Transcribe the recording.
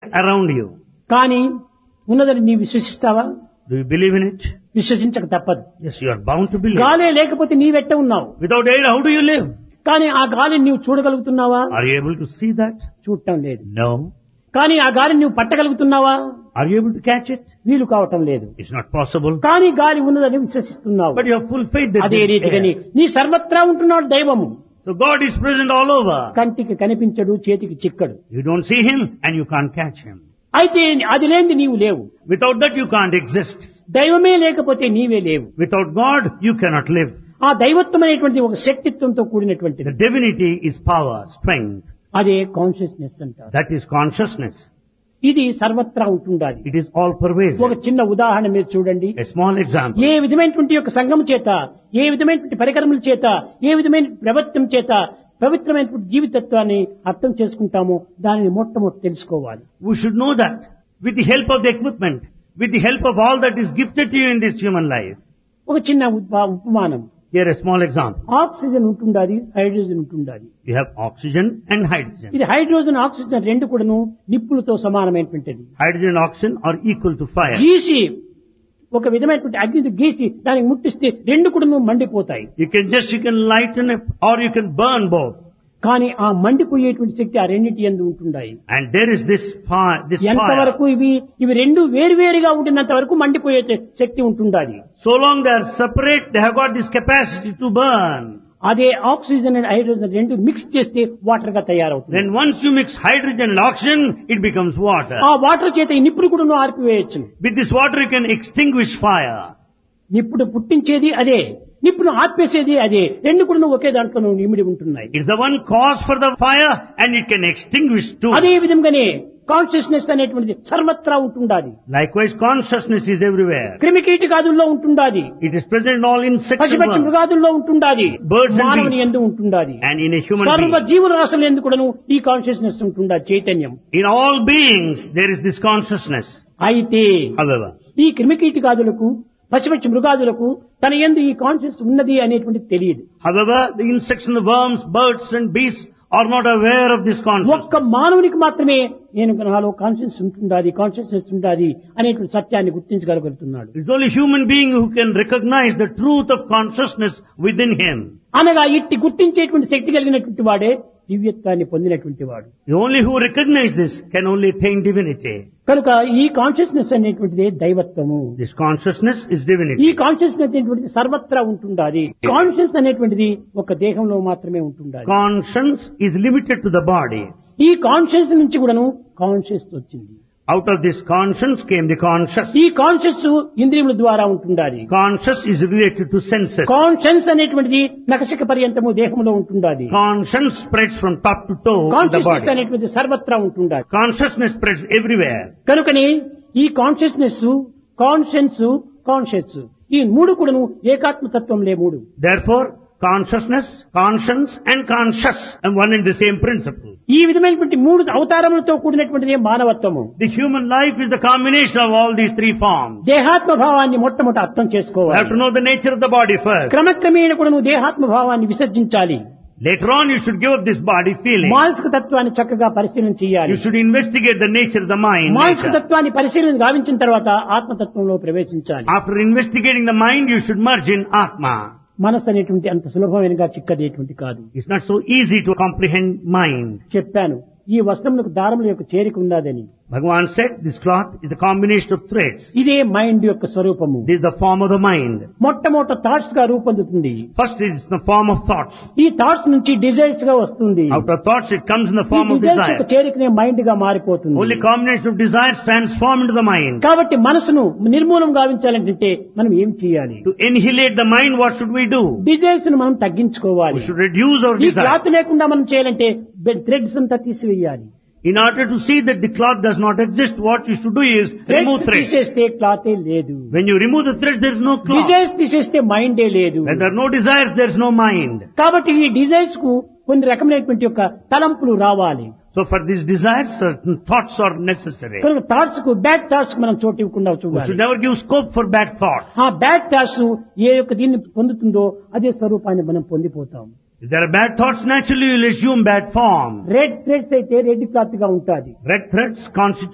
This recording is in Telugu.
around you. కానీ ఉన్నదని నీవు విశ్వసిస్తావా? Do you believe in it? విశ్వసించక తప్పదు. Yes, you are bound to believe. గాలే లేకపోతే నీవెట్ట ఉన్నావు? Without air, how do you live? కానీ ఆ గాలిని నీవు చూడగలుగుతున్నావా? Are you able to see that? చూడటం లేదు. No. కానీ ఆ గాలిని నువ్వు పట్టగలుగుతున్నావా? Are you able to catch it? వీలు కావటం లేదు. It's not possible. కానీ గాలి ఉన్నదని విశ్వసిస్తున్నావు. But you have full faith that అదే there is రీతిగాని air. నీ సర్వత్రా ఉంటున్నాడు దైవము. So God is present all over. కంటికి కనిపించడు, చేతికి చిక్కడు. You don't see Him and you can't catch Him. అయితే అది లేనిది నీవు లేవు. Without that you can't exist. దైవమే లేకపోతే నీవే లేవు. Without God you cannot live. ఆ దైవత్వం అనేటువంటి ఒక శక్తిత్వంతో కూడినటువంటిది. The divinity is power, strength. అదే కాన్షియస్నెస్ అంటారు. That is consciousness. ఇది సర్వత్రా ఉంటుండాలి. It is all pervasive. ఒక చిన్న ఉదాహరణ మీరు చూడండి. A small example. ఏ విధమైనటువంటి యొక్క సంఘం చేత, ఏ విధమైనటువంటి పరికరముల చేత, ఏ విధమైన ప్రవృత్తం చేత పవిత్రమైనటువంటి జీవితత్వాన్ని అర్థం చేసుకుంటామో దానిని మొట్టమొదటి తెలుసుకోవాలి. We should know that with the help of the equipment, with the help of all that is gifted to you in this human life. ఒక చిన్న ఉపమానం. Here a small example. Oxygen ఉంటుండాలి, హైడ్రోజన్ ఉంటుండాలి. You have oxygen and hydrogen. ఇది హైడ్రోజన్ ఆక్సిజన్ రెండు కూడాను నిప్పులతో సమానమైనటువంటిది. Hydrogen and oxygen are equal to fire. గీసి ఒక విధమైనటువంటి అగ్నిని గీసి దానికి ముట్టిస్తే రెండు కూడాను మండిపోతాయి. You can lighten it or you can burn both. కానీ ఆ మండిపోయేటువంటి శక్తి ఆ రెండింటి యందు ఉంటుండాయి. And there is this fire. ఎంతవరకు ఇవి రెండు వేరువేరుగా ఉంటున్నంత వరకు మండిపోయే శక్తి ఉంటుండాలి. So long they are separate, they have got this capacity to burn. అదే ఆక్సిజన్ అండ్ హైడ్రోజన్ రెండు మిక్స్ చేస్తే వాటర్ గా తయారవుతుంది. Then once you mix hydrogen and oxygen, it becomes water. ఆ వాటర్ చేత ఈ నిప్పును కూడా ఆర్పివేయచ్చు. With this water you can extinguish fire. నిప్పుడు పుట్టించేది అదే, నిప్పును ఆర్పేసేది అదే. రెండు కూడా ఒకే దాంట్లో ఇమిడి ఉంటున్నాయి. It's the one cause for the fire and it can extinguish too. అదే విధంగానే కాన్షియస్నెస్ అనేటువంటిది సర్వత్రా ఉంటుండాలి. Likewise consciousness is everywhere. క్రిమికీటకాదుల్లో ఉంటుండాలి. It is present in all insects and పశుపక్షి worms. మృగాదుల్లో ఉంటుండాలి. Birds and మానవుని beasts. యందు ఉంటుండాలి. And in a human సర్వ being. జీవుల రాశుల యందు కూడాను ఈ కాన్షియస్నెస్ ఉంటుండాలి, చైతన్యం. In all beings there is this consciousness. అయితే However, ఈ క్రిమికీటకాదులకు పశుపక్షి మృగాదులకు తన యందు ఈ కాన్షియస్ ఉన్నది అనేటువంటిది తెలియదు. the insects and the worms, birds and beasts are not aware of this consciousness. ఒక్క మానవునికి మాత్రమే నేను నాలో కాన్షియస్నెస్ ఉండాలి అనేటువంటి సత్యాన్ని గుర్తించగలుగుతున్నాడు. It's only human being who can recognize the truth of consciousness within him. అనగా ఇట్టి గుర్తించేటువంటి శక్తి కలిగినటువంటి వాడే దివ్యత్వాన్ని పొందినటువంటి వాడు. The only who recognize this can only attain divinity. కనుక ఈ కాన్షియస్నెస్ అనేటువంటిది దైవత్వము. This consciousness is ఈ divinity. కాన్షియస్నెస్ అనేటువంటిది సర్వత్రా ఉంటుండాలి. కాన్షియస్ అనేటువంటిది ఒక దేహంలో మాత్రమే ఉంటుండాలి. Conscience is limited to the body. ఈ కాన్షియస్ నుంచి కూడాను కాన్షియస్ వచ్చింది. Out of this conscience came the conscious. ఈ కాన్షియస్ ఇంద్రియముల ద్వారా ఉంటుండాలి. Conscious is related to senses. Conscious అనేటువంటిది నఖశిఖ పర్యంతము దేహంలో ఉంటుండాలి. Conscience spreads from top to toe in the consciousness body. అనేటువంటిది సర్వత్రా ఉంటుండాలి. Consciousness spreads everywhere. కనుకనే ఈ కాన్షియస్నెస్, కాన్షియస్ ఈ మూడు కూడాను ఏకాత్మతత్వంలే మూడు. Therefore, consciousness, conscience and conscious and one and the same principle. ఈ విధమైనటువంటి మూడు అవతారములతో కూడినటువంటిది మానవత్వము. The human life is the combination of all these three forms. దేహాత్మ భావాన్ని మొట్టమొదట అర్థం You have చేసుకోవాలి. to know the nature of the body first. క్రమక్రమేణ కూడా నువ్వు దేహాత్మ భావాన్ని విసర్జించాలి. Later on you should give up this body feeling. మానసిక తత్వాన్ని చక్కగా పరిశీలన చేయాలి. You should investigate the nature of the mind. మానసిక later. తత్వాన్ని పరిశీలన గావించిన తర్వాత ఆత్మతత్వంలో ప్రవేశించాలి. After investigating the mind, you should merge in Atma. మనసు అనేటువంటి అంత సులభమైనగా చిక్కదేటువంటి కాదు. It's not so easy to comprehend mind. చెప్పాను ఈ వస్త్రములకు దారముల యొక్క చేరిక ఉన్నదని. Bhagavan said this cloth is the combination of threads. ఇదే మైండ్ యొక్క స్వరూపము. This is the form of the mind. మొట్టమొదట థాట్స్ గా రూపొందుతుంది. First it's the form of thoughts. ఈ థాట్స్ నుంచి డిజైర్స్ గా వస్తుంది. Out of thoughts it comes in the ఈ form of డిజైర్స్ యొక్క desire. చేరికనే మైండ్ గా మారిపోతుంది. Only combination of desires transform into the mind. కాబట్టి మనసును నిర్మూలం గావించాలంటే మనం ఏం చేయాలి? To annihilate the mind, what should we do? Desires ను మనం తగ్గించుకోవాలి. We should reduce our ఈ desire. క్లాత్ లేకుండా మనం చేయాలంటే థ్రెడ్స్ అంతా తీసివేయాలి. In order to see that the cloth does not exist, what you should do is remove threads threads. తీసేస్తే క్లాతే లేదు. When you remove the threads, there is no cloth. Desires తీసేస్తే మైండే లేదు. When there are no desires, there is no mind. కాబట్టి ఈ డిజైర్స్ కు కొన్ని రకమైనటువంటి యొక్క తలంపులు రావాలి. So for these desires, certain thoughts are necessary. కనుక థాట్స్ కు బ్యాడ్ థాట్స్ కు మనం చోటు ఇవ్వకుండా We should చూడాలి. never give scope for bad thoughts. ఆ బ్యాడ్ థాట్స్ ఏ యొక్క దీన్ని పొందుతుందో అదే స్వరూపాన్ని మనం పొందిపోతాం. If there are bad thoughts, naturally you will assume bad form. Red threads అయితే రెడ్ క్లాత్ గా ఉంటుంది. Red threads constitute